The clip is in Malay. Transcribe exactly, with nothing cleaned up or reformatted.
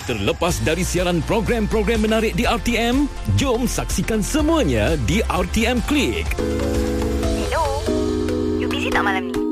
Terlepas dari siaran program-program menarik di R T M, jom saksikan semuanya di R T M Click. Hello, you busy tak malam ni?